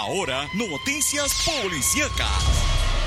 ahora, noticias policíacas.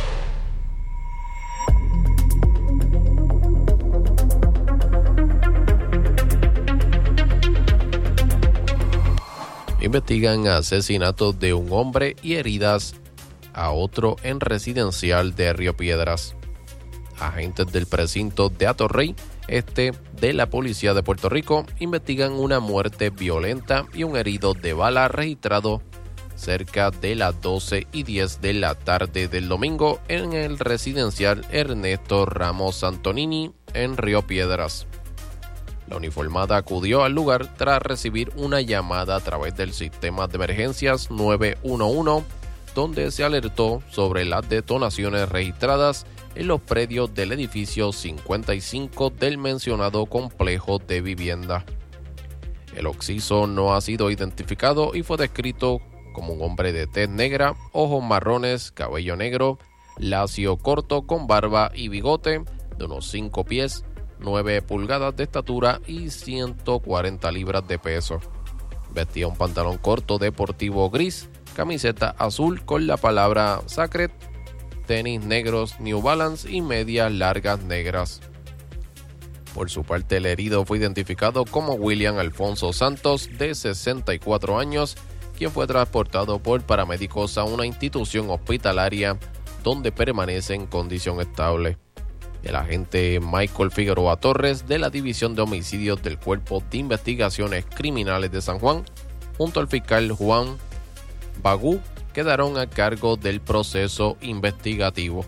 Investigan asesinatos de un hombre y heridas a otro en residencial de Río Piedras. Agentes del precinto de Atorrey de la Policía de Puerto Rico investigan una muerte violenta y un herido de bala registrado cerca de las 12:10 de la tarde del domingo en el residencial Ernesto Ramos Antonini en Río Piedras. La uniformada acudió al lugar tras recibir una llamada a través del sistema de emergencias 911, donde se alertó sobre las detonaciones registradas en los predios del edificio 55 del mencionado complejo de vivienda. El occiso no ha sido identificado y fue descrito como un hombre de tez negra, ojos marrones, cabello negro, lacio corto con barba y bigote, de unos 5 pies, 9 pulgadas de estatura y 140 libras de peso. Vestía un pantalón corto deportivo gris, camiseta azul con la palabra Sacred, tenis negros New Balance y medias largas negras. Por su parte, el herido fue identificado como William Alfonso Santos, de 64 años, quien fue transportado por paramédicos a una institución hospitalaria donde permanece en condición estable. El agente Michael Figueroa Torres, de la División de Homicidios del Cuerpo de Investigaciones Criminales de San Juan, junto al fiscal Juan Bagú, quedaron a cargo del proceso investigativo.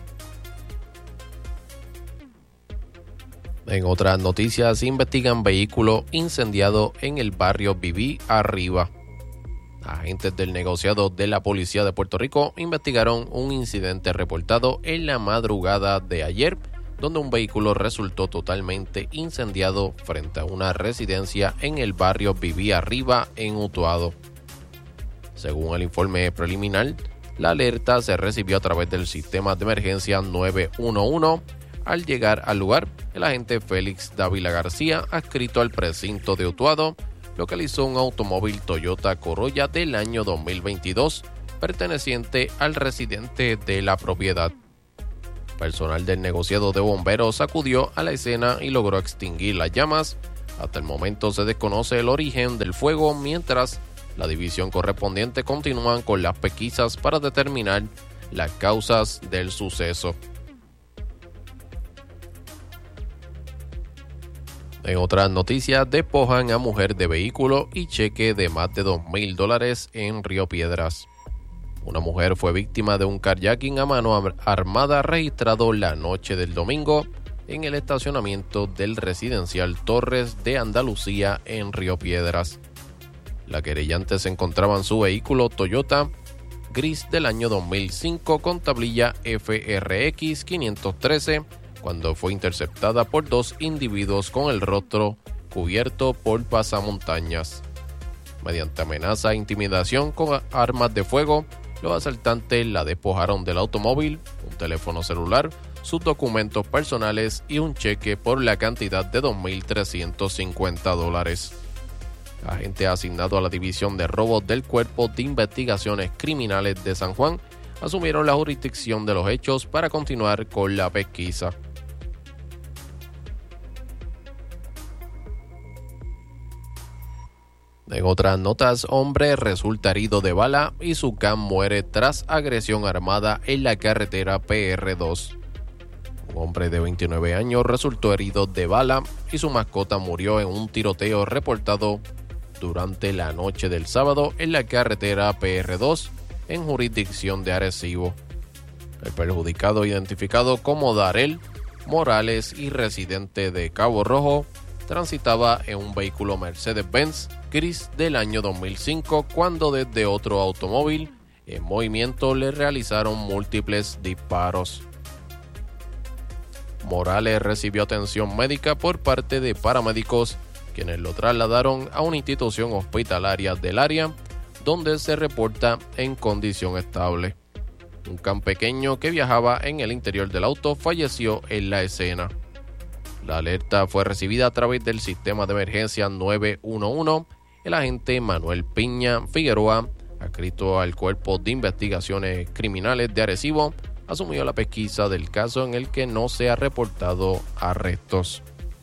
En otras noticias, investigan vehículo incendiado en el barrio Viví Arriba. Agentes del negociado de la Policía de Puerto Rico investigaron un incidente reportado en la madrugada de ayer, donde un vehículo resultó totalmente incendiado frente a una residencia en el barrio Viví Arriba en Utuado. Según el informe preliminar, la alerta se recibió a través del sistema de emergencia 911. Al llegar al lugar, el agente Félix Dávila García, adscrito al precinto de Utuado, localizó un automóvil Toyota Corolla del año 2022, perteneciente al residente de la propiedad. Personal del negociado de bomberos acudió a la escena y logró extinguir las llamas. Hasta el momento se desconoce el origen del fuego, mientras la división correspondiente continúa con las pesquisas para determinar las causas del suceso. En otras noticias, despojan a mujer de vehículo y cheque de más de $2,000 en Río Piedras. Una mujer fue víctima de un carjacking a mano armada registrado la noche del domingo en el estacionamiento del residencial Torres de Andalucía en Río Piedras. La querellante se encontraba en su vehículo Toyota gris del año 2005 con tablilla FRX 513 cuando fue interceptada por dos individuos con el rostro cubierto por pasamontañas. Mediante amenaza e intimidación con armas de fuego, los asaltantes la despojaron del automóvil, un teléfono celular, sus documentos personales y un cheque por la cantidad de $2,350. Agente asignado a la División de Robos del Cuerpo de Investigaciones Criminales de San Juan asumieron la jurisdicción de los hechos para continuar con la pesquisa. En otras notas, hombre resulta herido de bala y su can muere tras agresión armada en la carretera PR2. Un hombre de 29 años resultó herido de bala y su mascota murió en un tiroteo reportado durante la noche del sábado en la carretera PR2 en jurisdicción de Arecibo. El perjudicado, identificado como Darel Morales y residente de Cabo Rojo, transitaba en un vehículo Mercedes-Benz gris del año 2005 cuando desde otro automóvil en movimiento le realizaron múltiples disparos. Morales recibió atención médica por parte de paramédicos, quienes lo trasladaron a una institución hospitalaria del área, donde se reporta en condición estable. Un can pequeño que viajaba en el interior del auto falleció en la escena. La alerta fue recibida a través del sistema de emergencia 911. El agente Manuel Piña Figueroa adscrito al Cuerpo de Investigaciones Criminales de Arecibo, asumió la pesquisa del caso en el que no se ha reportado arrestos.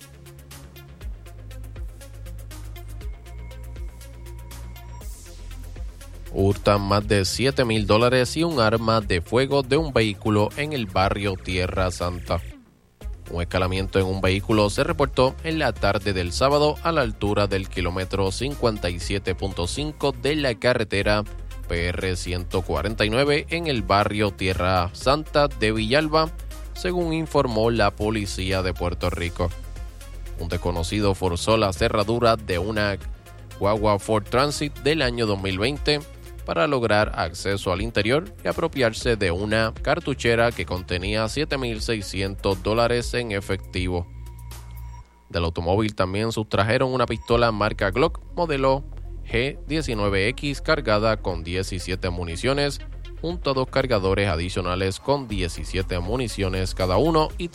Hurtan más de $7,000 y un arma de fuego de un vehículo en el barrio Tierra Santa. Un escalamiento en un vehículo se reportó en la tarde del sábado a la altura del kilómetro 57.5 de la carretera PR 149 en el barrio Tierra Santa de Villalba, según informó la policía de Puerto Rico. Un desconocido forzó la cerradura de una guagua Ford Transit del año 2020 para lograr acceso al interior y apropiarse de una cartuchera que contenía $7,600 en efectivo. Del automóvil también sustrajeron una pistola marca Glock modelo G19X cargada con 17 municiones, junto a 2 cargadores adicionales con 17 municiones cada uno y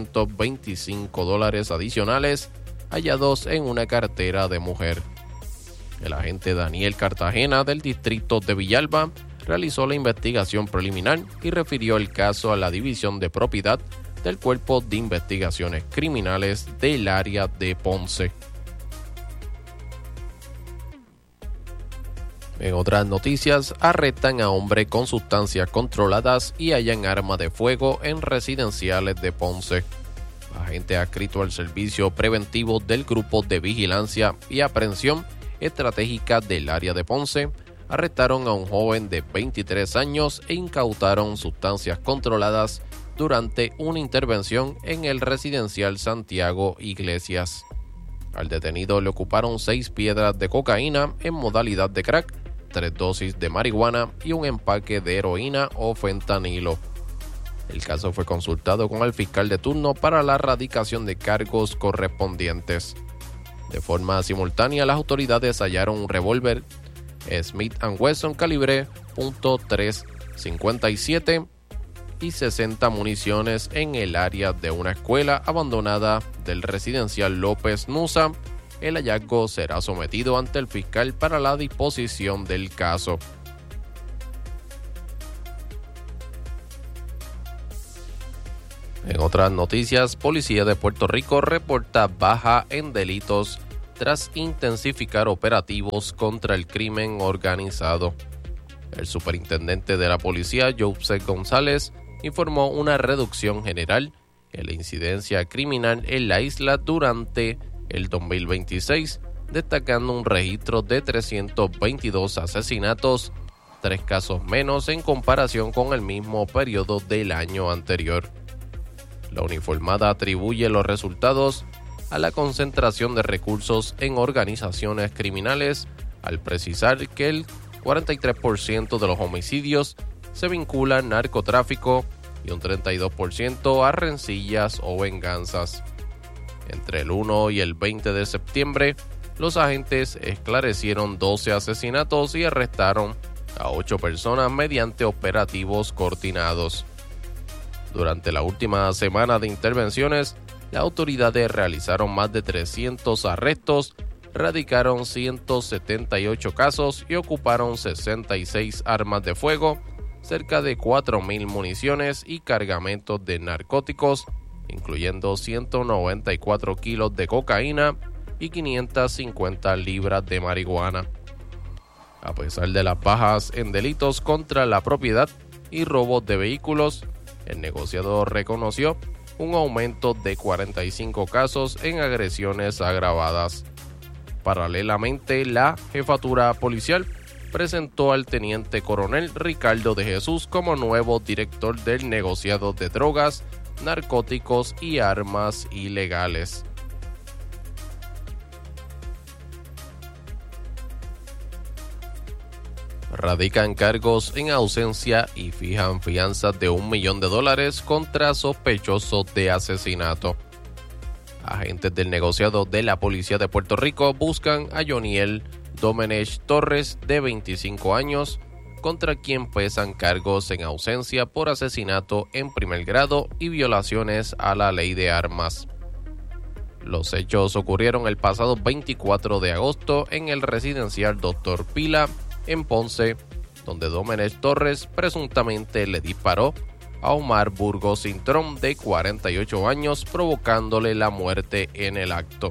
$325 adicionales hallados en una cartera de mujer. El agente Daniel Cartagena del distrito de Villalba realizó la investigación preliminar y refirió el caso a la División de Propiedad del Cuerpo de Investigaciones Criminales del área de Ponce. En otras noticias, arrestan a hombre con sustancias controladas y hallan arma de fuego en residenciales de Ponce. Agente adscrito al Servicio Preventivo del Grupo de Vigilancia y Aprehensión Estratégica del área de Ponce arrestaron a un joven de 23 años e incautaron sustancias controladas durante una intervención en el residencial Santiago Iglesias. Al detenido le ocuparon 6 piedras de cocaína en modalidad de crack, 3 dosis de marihuana y un empaque de heroína o fentanilo. El caso fue consultado con el fiscal de turno para la radicación de cargos correspondientes. De forma simultánea, las autoridades hallaron un revólver Smith & Wesson calibre .357 y 60 municiones en el área de una escuela abandonada del residencial López Nusa. El hallazgo será sometido ante el fiscal para la disposición del caso. En otras noticias, Policía de Puerto Rico reporta baja en delitos tras intensificar operativos contra el crimen organizado. El superintendente de la policía, Joseph González, informó una reducción general en la incidencia criminal en la isla durante el 2026, destacando un registro de 322 asesinatos, 3 casos menos en comparación con el mismo periodo del año anterior. La uniformada atribuye los resultados a la concentración de recursos en organizaciones criminales, al precisar que el 43% de los homicidios se vinculan al narcotráfico y un 32% a rencillas o venganzas. Entre el 1 y el 20 de septiembre, los agentes esclarecieron 12 asesinatos y arrestaron a 8 personas mediante operativos coordinados. Durante la última semana de intervenciones, las autoridades realizaron más de 300 arrestos, radicaron 178 casos y ocuparon 66 armas de fuego, cerca de 4,000 municiones y cargamentos de narcóticos, incluyendo 194 kilos de cocaína y 550 libras de marihuana. A pesar de las bajas en delitos contra la propiedad y robos de vehículos, el negociador reconoció un aumento de 45 casos en agresiones agravadas. Paralelamente, la jefatura policial presentó al teniente coronel Ricardo de Jesús como nuevo director del negociado de drogas, narcóticos y armas ilegales. Radican cargos en ausencia y fijan fianzas de $1 millón contra sospechosos de asesinato. Agentes del negociado de la Policía de Puerto Rico buscan a Joniel Domenech Torres, de 25 años, contra quien pesan cargos en ausencia por asesinato en primer grado y violaciones a la ley de armas. Los hechos ocurrieron el pasado 24 de agosto en el residencial Dr. Pila, en Ponce, donde Domenech Torres presuntamente le disparó a Omar Burgos Cintrón, de 48 años, provocándole la muerte en el acto.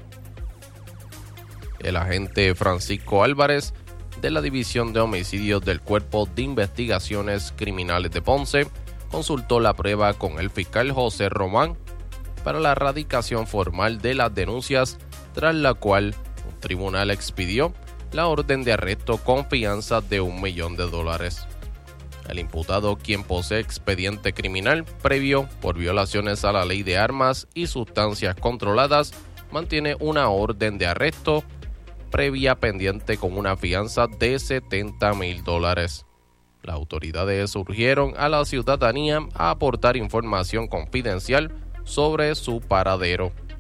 El agente Francisco Álvarez, de la División de Homicidios del Cuerpo de Investigaciones Criminales de Ponce, consultó la prueba con el fiscal José Román para la radicación formal de las denuncias, tras la cual un tribunal expidió la orden de arresto con fianza de $1 millón. El imputado, quien posee expediente criminal previo por violaciones a la ley de armas y sustancias controladas, mantiene una orden de arresto previa pendiente con una fianza de $70,000. Las autoridades urgieron a la ciudadanía a aportar información confidencial sobre su paradero.